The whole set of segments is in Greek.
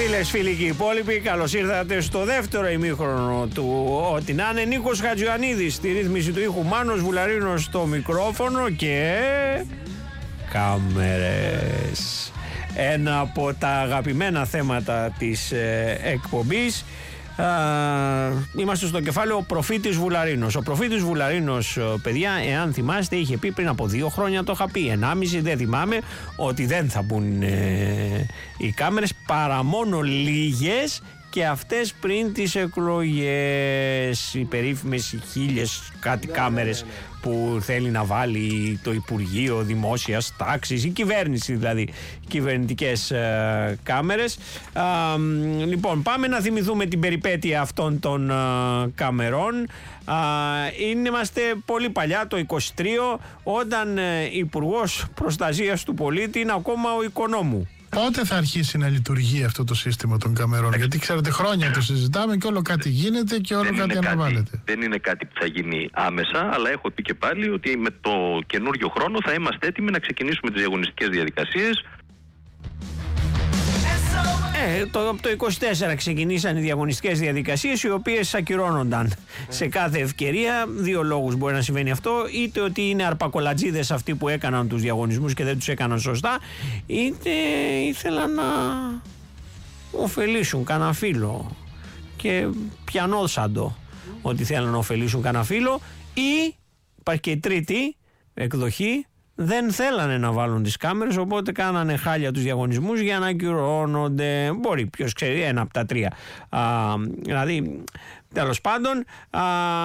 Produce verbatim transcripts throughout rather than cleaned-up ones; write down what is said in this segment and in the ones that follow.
Φίλες, φίλοι και υπόλοιποι, καλώς ήρθατε στο δεύτερο ημίχρονο του Ό,τι να είναι. Νίκος Χατζιωαννίδης στη ρύθμιση του ήχου, Μάνος Βουλαρίνος στο μικρόφωνο και κάμερες. Ένα από τα αγαπημένα θέματα της ε, εκπομπής. Α, είμαστε στο κεφάλαιο ο Προφήτης Βουλαρίνος. Ο Προφήτης Βουλαρίνος, παιδιά, εάν θυμάστε, είχε πει πριν από δύο χρόνια, το είχα πει, ενάμιση, δεν θυμάμαι, ότι δεν θα μπουν ε, οι κάμερες παρά μόνο λίγες, και αυτές πριν τις εκλογές. Οι περίφημες χίλιες κάτι κάμερες που θέλει να βάλει το Υπουργείο Δημόσιας Τάξης, η κυβέρνηση δηλαδή, κυβερνητικές ε, κάμερες. Α, λοιπόν, πάμε να θυμηθούμε την περιπέτεια αυτών των ε, καμερών. Α, είναι, είμαστε πολύ παλιά, το είκοσι τρία, όταν ε, Υπουργός Προστασίας του Πολίτη είναι ακόμα ο Οικονόμου. Πότε θα αρχίσει να λειτουργεί αυτό το σύστημα των καμερών? Γιατί ξέρετε, χρόνια το συζητάμε και όλο κάτι γίνεται και όλο κάτι αναβάλλεται. Δεν είναι κάτι που θα γίνει άμεσα, αλλά έχω πει και πάλι ότι με το καινούριο χρόνο θα είμαστε έτοιμοι να ξεκινήσουμε τις διαγωνιστικές διαδικασίες. Ε, το, από το είκοσι τέσσερα ξεκινήσαν οι διαγωνιστικές διαδικασίες, οι οποίες ακυρώνονταν σε κάθε ευκαιρία. Δύο λόγους μπορεί να συμβαίνει αυτό: είτε ότι είναι αρπακολατζίδες αυτοί που έκαναν τους διαγωνισμούς και δεν τους έκαναν σωστά, είτε ήθελαν να ωφελήσουν κανένα φίλο και πιανόσαντο ότι θέλουν να ωφελήσουν κανένα φίλο, ή υπάρχει και η τρίτη εκδοχή, δεν θέλανε να βάλουν τις κάμερες, οπότε κάνανε χάλια τους διαγωνισμούς για να ακυρώνονται. Μπορεί, ποιος ξέρει, ένα από τα τρία. Α, δηλαδή, τέλος πάντων, α,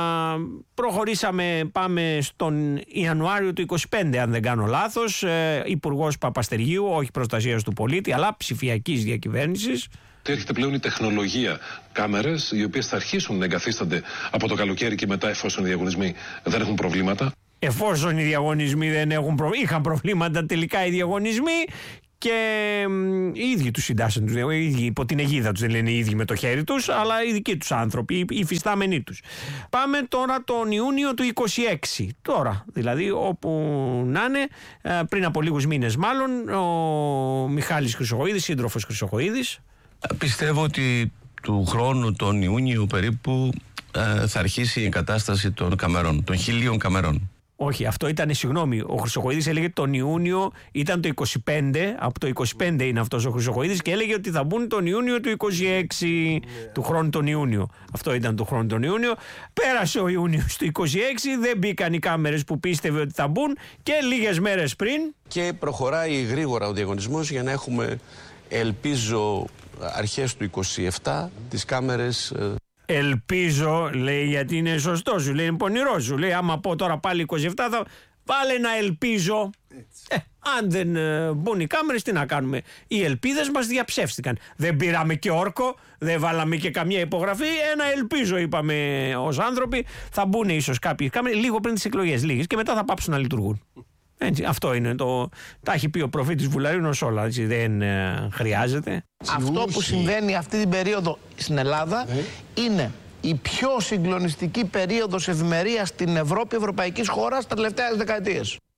προχωρήσαμε, πάμε στον Ιανουάριο του είκοσι πέντε, αν δεν κάνω λάθος, ε, Υπουργός Παπαστεργίου, όχι Προστασίας του Πολίτη, αλλά ψηφιακής διακυβέρνησης. Έρχεται πλέον η τεχνολογία κάμερες, οι οποίες θα αρχίσουν να εγκαθίστανται από το καλοκαίρι και μετά, εφόσον οι διαγωνισμοί δεν έχουν προβλήματα. Εφόσον οι διαγωνισμοί δεν έχουν προ... είχαν προβλήματα τελικά οι διαγωνισμοί, και οι ίδιοι τους συντάσσουν, οι ίδιοι υπό την αιγίδα τους, δεν λένε οι ίδιοι με το χέρι τους, αλλά οι δικοί τους άνθρωποι, οι υφιστάμενοι τους. Πάμε τώρα τον Ιούνιο του είκοσι έξι, τώρα δηλαδή, όπου να είναι, πριν από λίγους μήνες μάλλον, ο Μιχάλης Χρυσοχοΐδης, σύντροφος Χρυσοχοΐδης. Πιστεύω ότι του χρόνου, τον Ιούνιο περίπου, θα αρχίσει η εγκατάσταση των καμερών, των χιλίων καμερών. Όχι, αυτό ήταν, συγγνώμη, ο Χρυσοχοΐδης έλεγε τον Ιούνιο, ήταν το είκοσι πέντε, από το είκοσι πέντε είναι αυτός ο Χρυσοχοΐδης, και έλεγε ότι θα μπουν τον Ιούνιο του είκοσι έξι, yeah. του χρόνου τον Ιούνιο. Αυτό ήταν του χρόνου τον Ιούνιο. Πέρασε ο Ιούνιος του είκοσι έξι, δεν μπήκαν οι κάμερες που πίστευε ότι θα μπουν, και λίγες μέρες πριν. Και προχωράει γρήγορα ο διαγωνισμός για να έχουμε, ελπίζω, αρχές του είκοσι επτά τις κάμερες. Ελπίζω, λέει, γιατί είναι σωστό σου, λέει, είναι πονηρό σου. Λέει, άμα πω τώρα πάλι είκοσι επτά, θα πάλι να ελπίζω. Ε, αν δεν ε, μπουν οι κάμερες, τι να κάνουμε? Οι ελπίδες μας διαψεύστηκαν. Δεν πήραμε και όρκο, δεν βάλαμε και καμία υπογραφή. Ένα ελπίζω, είπαμε ως άνθρωποι. Θα μπουν ίσως κάποιες κάμερες λίγο πριν τις εκλογές, λίγες, και μετά θα πάψουν να λειτουργούν. Έτσι, αυτό είναι το. Τα έχει πει ο Προφήτης Βουλαρίνος όλα, έτσι, δεν ε, χρειάζεται. Αυτό που συμβαίνει αυτή την περίοδο στην Ελλάδα ε. είναι η πιο συγκλονιστική περίοδος ευημερίας στην Ευρώπη, ευρωπαϊκής χώρας, τα τελευταίες δεκαετίες.